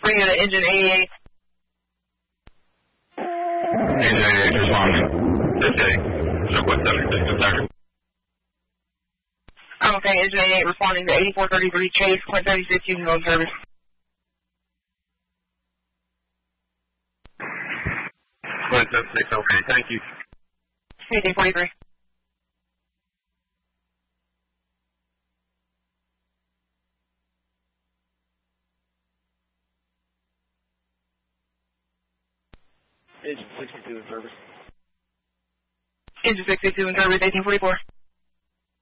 unit, engine 88. Engine 88 responding. Okay. Southwest 76 attacker. Okay, engine 88 responding to 8433 Chase, Quint 36, you can go in service. Quint 76, okay, thank you. 1843. Engine 62 in service. Engine 62 in service, 1844.